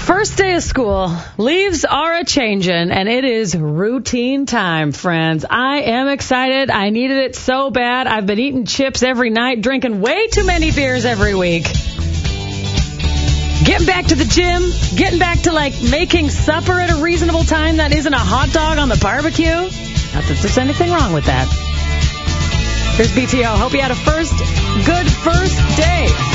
First day of school, leaves are a-changin', and it is routine time, friends. I am excited. I needed it so bad. I've been eating chips every night, drinking way too many beers every week. Getting back to the gym, getting back to, making supper at a reasonable time that isn't a hot dog on the barbecue. Not that there's anything wrong with that. Here's BTO. Hope you had a good first day.